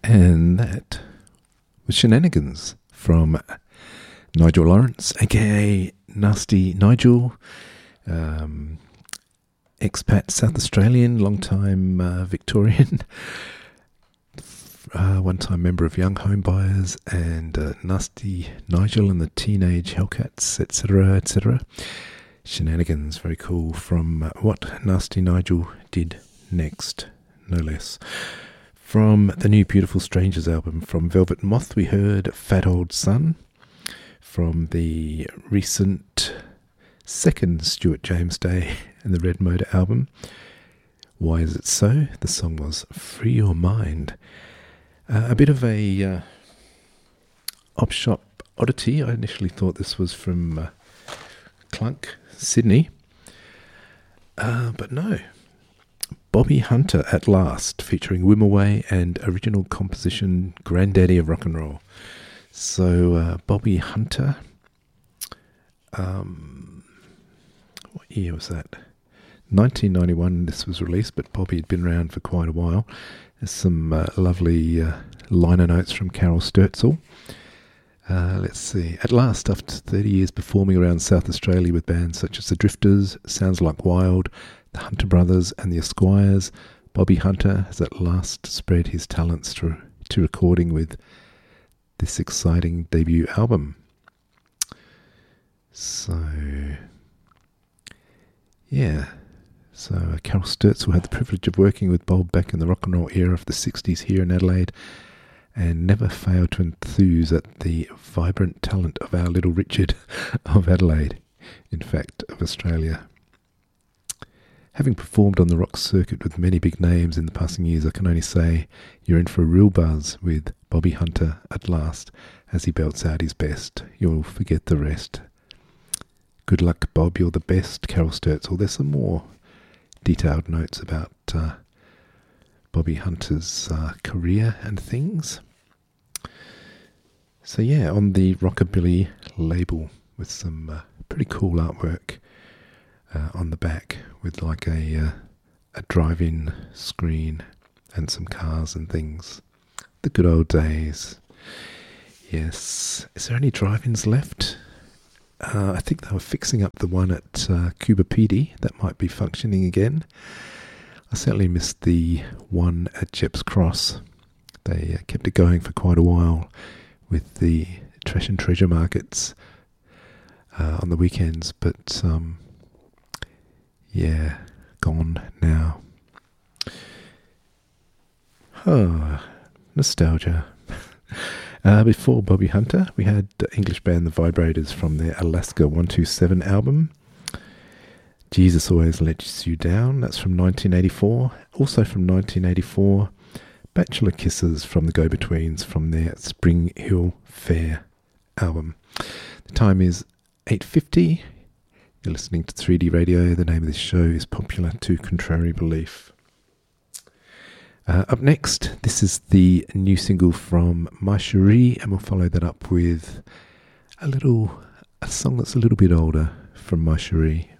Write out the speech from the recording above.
And that was Shenanigans from Nigel Lawrence, aka Nasty Nigel, expat South Australian, long-time Victorian, one-time member of Young Home Buyers, and Nasty Nigel and the Teenage Hellcats, etc., etc. Shenanigans, very cool, from what Nasty Nigel did next, no less. From the new Beautiful Strangers album, from Velvet Moth, we heard Fat Old Son. From the recent second Stuart James Day and the Red Motor album, Why Is It So? The song was Free Your Mind. A bit of a op shop oddity. I initially thought this was from Clunk, Sydney. But no. Bobby Hunter at Last, featuring Wimoway and original composition Granddaddy of Rock and Roll. So Bobby Hunter, what year was that? 1991 this was released, but Bobby had been around for quite a while. There's some lovely liner notes from Carol Sturzel. Let's see. At last, after 30 years performing around South Australia with bands such as The Drifters, Sounds Like Wild, the Hunter Brothers and the Esquires, Bobby Hunter has at last spread his talents to recording with this exciting debut album. So, yeah. So Carol Sturzel had the privilege of working with Bob back in the rock and roll era of the 60s here in Adelaide, and never failed to enthuse at the vibrant talent of our little Richard of Adelaide, in fact, of Australia. Having performed on the rock circuit with many big names in the passing years, I can only say you're in for a real buzz with Bobby Hunter at last as he belts out his best. You'll forget the rest. Good luck, Bob, you're the best, Carol Sturzel. There's some more detailed notes about Bobby Hunter's career and things. So yeah, on the Rockabilly label with some pretty cool artwork on the back with like a drive-in screen and some cars and things. The good old days. Yes. Is there any drive-ins left? I think they were fixing up the one at Cuba PD. That might be functioning again. I certainly missed the one at Jepp's Cross. They kept it going for quite a while with the trash and treasure markets on the weekends, but yeah, gone now. Oh, nostalgia. Before Bobby Hunter, we had English band The Vibrators from their Alaska 127 album. Jesus Always Lets You Down, that's from 1984. Also from 1984, Bachelor Kisses from the Go-Betweens from their Spring Hill Fair album. The time is 8:50. You're listening to 3D Radio. The name of this show is Popular to Contrary Belief. Up next, this is the new single from Ma Cherie, and we'll follow that up with a song that's a little bit older from Ma Cherie.